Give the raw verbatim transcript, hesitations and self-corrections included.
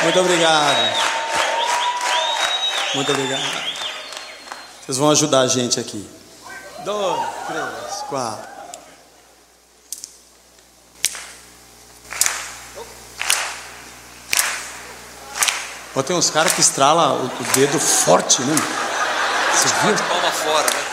Muito obrigado. Muito obrigado. Vocês vão ajudar a gente aqui. Dois, três, quatro. Ó, tem uns caras que estralam o, o dedo forte, né? Você viu? Palma fora, né?